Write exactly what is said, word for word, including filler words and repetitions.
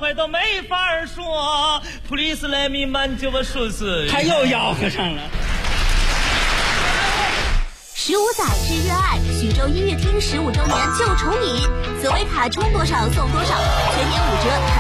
坏都没法说。Please let me man就我说是， 他又吆喝上了。 十五载之热爱，徐州音乐厅十五周年就宠你，紫薇卡充多少送多少，全年五折。